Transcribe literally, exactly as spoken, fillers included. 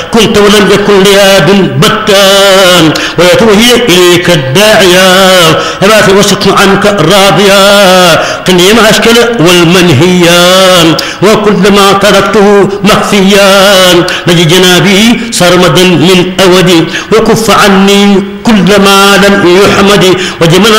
كنت ولم يكن لها بتان ولا ترهي إليك الداعية هبا في وسط عنك راضيا قني ما أشكل والمنهيا وكل ما تركته مخفيا لجي جنابي سرمدا من أودي وكف عني كل ما لم يحمد وجمنا